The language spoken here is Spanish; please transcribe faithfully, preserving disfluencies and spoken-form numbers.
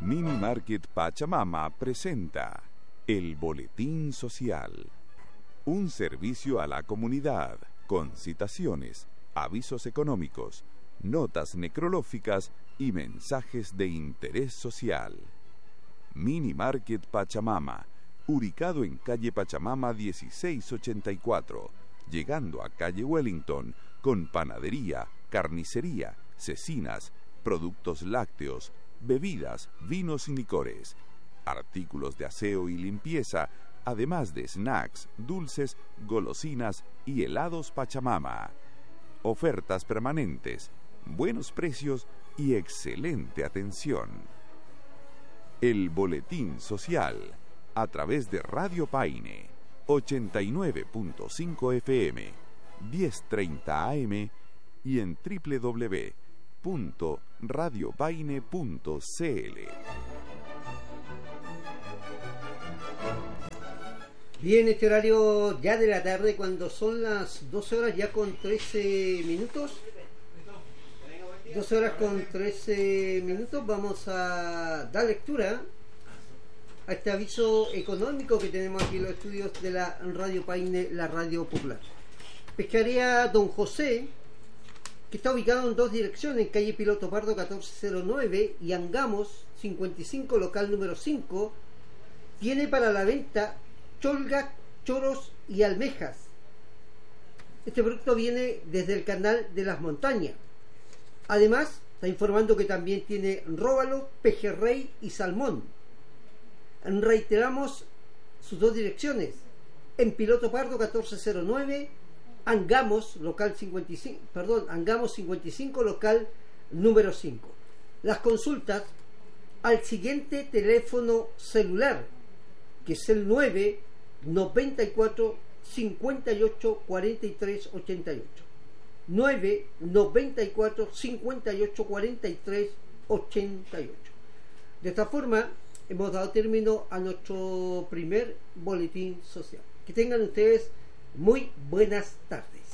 Mini Market Pachamama presenta el Boletín Social, un servicio a la comunidad con citaciones, avisos económicos, notas necrológicas y mensajes de interés social. Mini Market Pachamama, ubicado en calle Pachamama dieciséis ochenta y cuatro, llegando a calle Wellington, con panadería, carnicería, cecinas, productos lácteos, bebidas, vinos y licores, artículos de aseo y limpieza, además de snacks, dulces, golosinas y helados Pachamama. Ofertas permanentes, buenos precios y excelente atención. El Boletín Social, a través de Radio Paine, ochenta y nueve punto cinco F M, diez treinta A M y en doble u doble u doble u punto radio paine punto c l. Bien, este horario ya de la tarde, cuando son las doce horas ya con trece minutos. doce horas con trece minutos, vamos a dar lectura a este aviso económico que tenemos aquí en los estudios de la Radio Paine, la radio popular. Pescaría Don José, que está ubicado en dos direcciones, en calle Piloto Pardo catorce cero nueve y Angamos cincuenta y cinco, local número cinco, tiene para la venta cholga, choros y almejas. Este producto viene desde el canal de las montañas. Además, está informando que también tiene róbalo, pejerrey y salmón. Reiteramos sus dos direcciones: en Piloto Pardo catorce cero nueve, Angamos local cincuenta y cinco, perdón, Angamos cincuenta y cinco, local número cinco. Las consultas al siguiente teléfono celular, que es el nueve noventa y cuatro cincuenta y ocho cuarenta y tres ochenta y ocho. nueve noventa y cuatro cincuenta y ocho cuarenta y tres ochenta y ocho. De esta forma hemos dado término a nuestro primer boletín social. Que tengan ustedes muy buenas tardes.